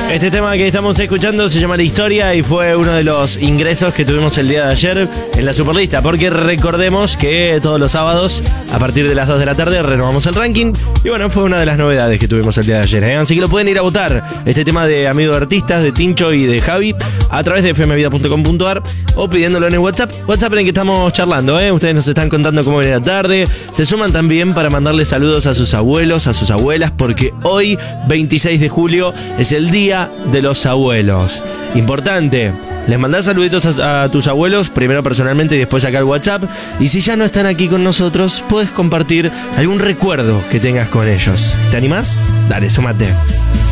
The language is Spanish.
Este tema que estamos escuchando se llama La Historia y fue uno de los ingresos que tuvimos el día de ayer en la Superlista, porque recordemos que todos los sábados a partir de las 2 de la tarde renovamos el ranking y bueno, fue una de las novedades que tuvimos el día de ayer, ¿eh? Así que lo pueden ir a votar, este tema de Amigo de Artistas, de Tincho y de Javi, a través de fmvida.com.ar o pidiéndolo en el WhatsApp en el que estamos charlando, ¿eh? Ustedes nos están contando cómo viene la tarde, se suman también para mandarle saludos a sus abuelos, a sus abuelas, porque hoy, 26 de julio, es el Día de los Abuelos. Importante, les mandás saluditos a tus abuelos, primero personalmente y después acá al WhatsApp. Y si ya no están aquí con nosotros, puedes compartir algún recuerdo que tengas con ellos. ¿Te animás? Dale, súmate.